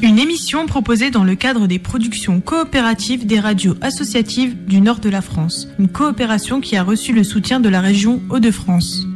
Une émission proposée dans le cadre des productions coopératives des radios associatives du nord de la France. Une coopération qui a reçu le soutien de la région Hauts-de-France.